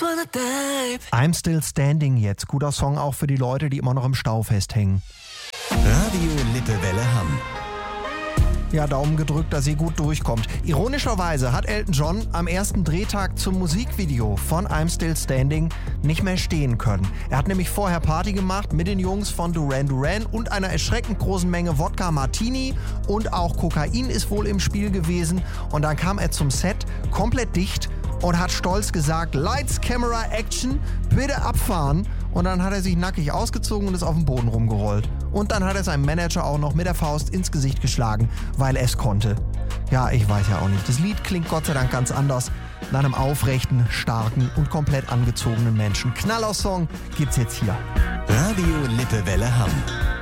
wanna dive. I'm Still Standing jetzt. Guter Song auch für die Leute, die immer noch im Stau festhängen. Radio Lippewelle Hamm. Ja, Daumen gedrückt, dass ihr gut durchkommt. Ironischerweise hat Elton John am ersten Drehtag zum Musikvideo von I'm Still Standing nicht mehr stehen können. Er hat nämlich vorher Party gemacht mit den Jungs von Duran Duran und einer erschreckend großen Menge Wodka Martini und auch Kokain ist wohl im Spiel gewesen. Und dann kam er zum Set komplett dicht und hat stolz gesagt, Lights, Camera, Action, bitte abfahren. Und dann hat er sich nackig ausgezogen und ist auf dem Boden rumgerollt. Und dann hat er seinem Manager auch noch mit der Faust ins Gesicht geschlagen, weil er es konnte. Ja, ich weiß ja auch nicht. Das Lied klingt Gott sei Dank ganz anders. Nach einem aufrechten, starken und komplett angezogenen Menschen. Knallersong gibt's jetzt hier. Radio Lippewelle Hamm.